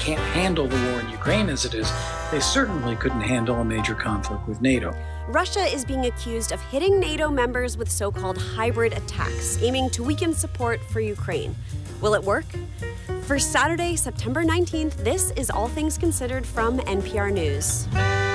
can't handle the war in Ukraine as it is, they certainly couldn't handle a major conflict with NATO. Russia is being accused of hitting NATO members with so-called hybrid attacks, aiming to weaken support for Ukraine. Will it work? For Saturday, September 19th, this is All Things Considered from NPR News.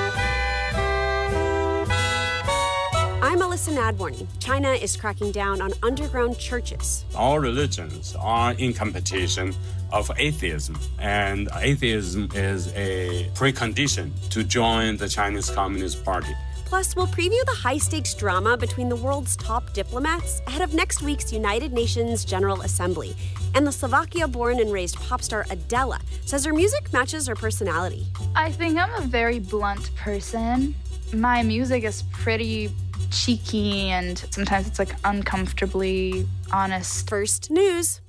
I'm Alyssa Nadworny. China is cracking down on underground churches. All religions are in competition of atheism, and atheism is a precondition to join the Chinese Communist Party. Plus, we'll preview the high-stakes drama between the world's top diplomats ahead of next week's United Nations General Assembly. And the Slovakia-born and raised pop star Adela says her music matches her personality. I think I'm a very blunt person. My music is pretty cheeky, and sometimes it's like uncomfortably honest. First news.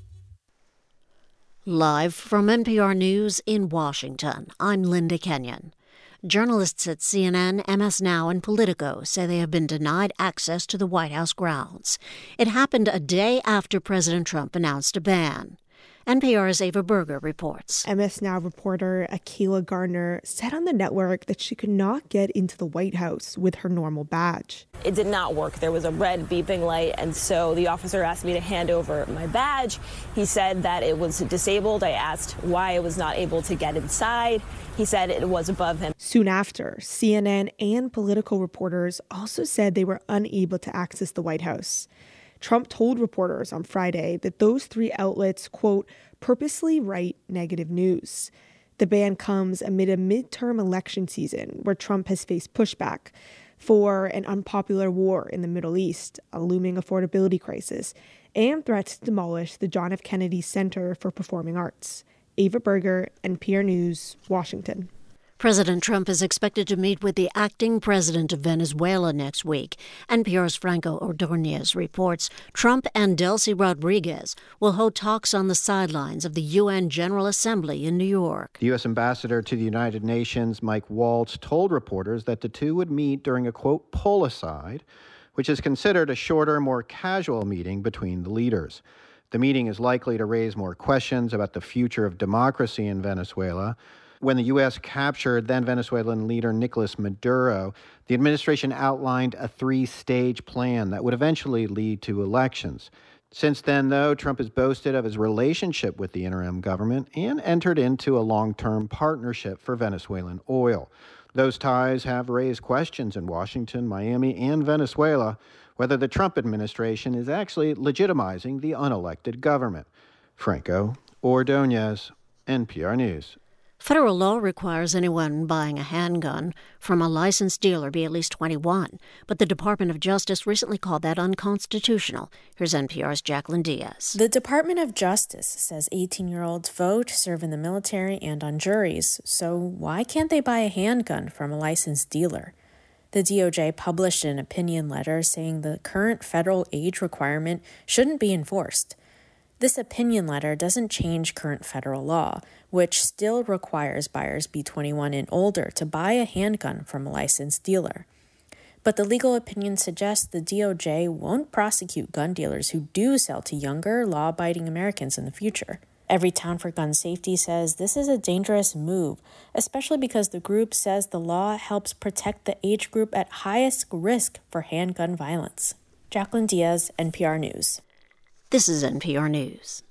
Live from NPR News in Washington, I'm Linda Kenyon. Journalists at CNN, MS Now, and Politico say they have been denied access to the White House grounds. It happened a day after President Trump announced a ban. NPR's Ava Berger reports. MS Now reporter Akilah Gardner said on the network that she could not get into the White House with her normal badge. It did not work. There was a red beeping light, and so the officer asked me to hand over my badge. He said that it was disabled. I asked why I was not able to get inside. He said it was above him. Soon after, CNN and Politico reporters also said they were unable to access the White House. Trump told reporters on Friday that those three outlets, quote, purposely write negative news. The ban comes amid a midterm election season where Trump has faced pushback for an unpopular war in the Middle East, a looming affordability crisis, and threats to demolish the John F. Kennedy Center for Performing Arts. Ava Berger, NPR News, Washington. President Trump is expected to meet with the acting president of Venezuela next week. NPR's Franco Ordonez reports Trump and Delcy Rodriguez will hold talks on the sidelines of the UN General Assembly in New York. The U.S. ambassador to the United Nations, Mike Waltz, told reporters that the two would meet during a, quote, pull-aside, which is considered a shorter, more casual meeting between the leaders. The meeting is likely to raise more questions about the future of democracy in Venezuela. When the U.S. captured then Venezuelan leader Nicolas Maduro, the administration outlined a three-stage plan that would eventually lead to elections. Since then, though, Trump has boasted of his relationship with the interim government and entered into a long-term partnership for Venezuelan oil. Those ties have raised questions in Washington, Miami, and Venezuela whether the Trump administration is actually legitimizing the unelected government. Franco Ordonez, NPR News. Federal law requires anyone buying a handgun from a licensed dealer be at least 21, but the Department of Justice recently called that unconstitutional. Here's NPR's Jacqueline Diaz. The Department of Justice says 18-year-olds vote, serve in the military, and on juries, so why can't they buy a handgun from a licensed dealer? The DOJ published an opinion letter saying the current federal age requirement shouldn't be enforced. This opinion letter doesn't change current federal law, which still requires buyers be 21 and older to buy a handgun from a licensed dealer. But the legal opinion suggests the DOJ won't prosecute gun dealers who do sell to younger, law-abiding Americans in the future. Everytown for Gun Safety says this is a dangerous move, especially because the group says the law helps protect the age group at highest risk for handgun violence. Jacqueline Diaz, NPR News. This is NPR News.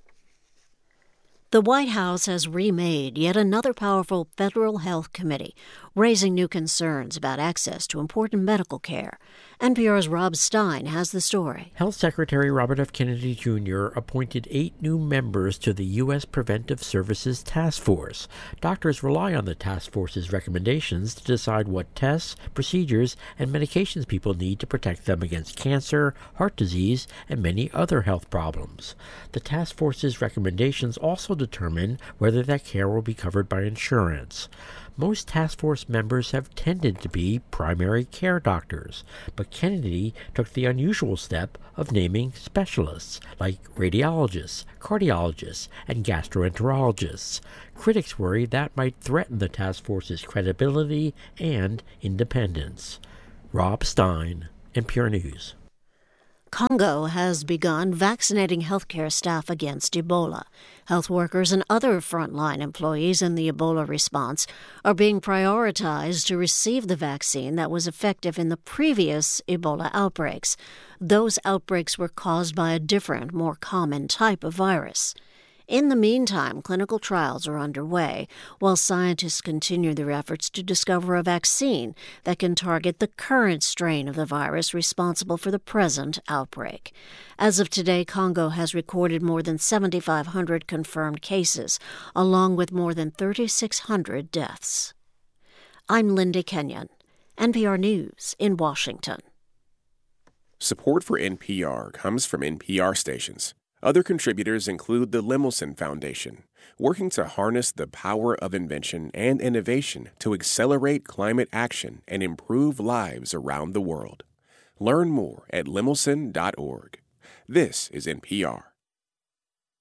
The White House has remade yet another powerful federal health committee, raising new concerns about access to important medical care. NPR's Rob Stein has the story. Health Secretary Robert F. Kennedy Jr. appointed 8 new members to the U.S. Preventive Services Task Force. Doctors rely on the task force's recommendations to decide what tests, procedures, and medications people need to protect them against cancer, heart disease, and many other health problems. The task force's recommendations also determine whether that care will be covered by insurance. Most task force members have tended to be primary care doctors, but Kennedy took the unusual step of naming specialists like radiologists, cardiologists, and gastroenterologists. Critics worry that might threaten the task force's credibility and independence. Rob Stein, NPR News. Congo has begun vaccinating healthcare staff against Ebola. Health workers and other frontline employees in the Ebola response are being prioritized to receive the vaccine that was effective in the previous Ebola outbreaks. Those outbreaks were caused by a different, more common type of virus. In the meantime, clinical trials are underway, while scientists continue their efforts to discover a vaccine that can target the current strain of the virus responsible for the present outbreak. As of today, Congo has recorded more than 7,500 confirmed cases, along with more than 3,600 deaths. I'm Linda Kenyon, NPR News in Washington. Support for NPR comes from NPR stations. Other contributors include the Lemelson Foundation, working to harness the power of invention and innovation to accelerate climate action and improve lives around the world. Learn more at lemelson.org. This is NPR.